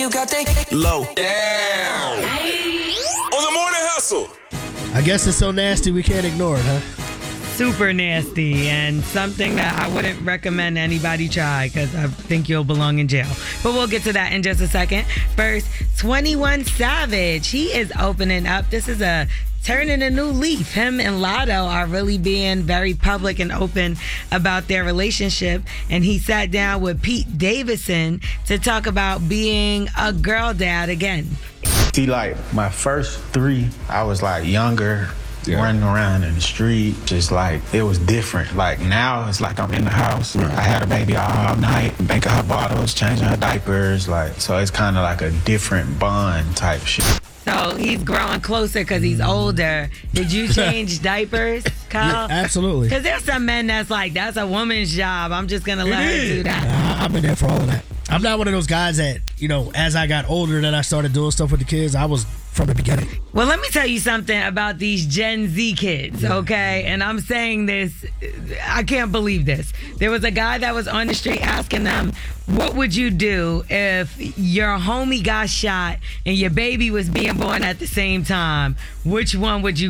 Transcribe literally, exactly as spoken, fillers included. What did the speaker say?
you got that low. Damn. On the morning hustle. I guess it's so nasty we can't ignore it, huh? Super nasty and something that I wouldn't recommend anybody try because I think you'll belong in jail. But we'll get to that in just a second. First, twenty-one Savage. He is opening up. This is a turning a new leaf. Him and Lotto are really being very public and open about their relationship. And he sat down with Pete Davidson to talk about being a girl dad again. See, like, my first three, I was, like, younger, yeah. running around in the street, just, like, it was different. Like, now it's like I'm in the house. Right. I had a baby all night, making her bottles, changing her diapers, like, so it's kind of like a different bond type shit. So he's growing closer because he's older. Did you change diapers, Kyle? Yeah, absolutely. Because there's some men that's like, that's a woman's job. I'm just going to let her do that. Nah, I've been there for all of that. I'm not one of those guys that, you know, as I got older that I started doing stuff with the kids. I was from the beginning. Well, let me tell you something about these Gen Z kids, okay? And I'm saying this, I can't believe this. There was a guy that was on the street asking them, what would you do if your homie got shot and your baby was being born at the same time? Which one would you